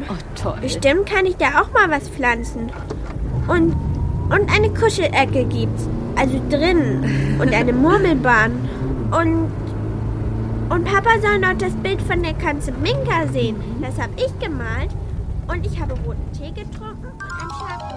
Oh, toll. Bestimmt kann ich da auch mal was pflanzen. Und eine Kuschelecke gibt's. Also drin. Und eine Murmelbahn. Und Papa soll noch das Bild von der Katze Minka sehen. Das habe ich gemalt. Und ich habe roten Tee getrunken und ein Schaf.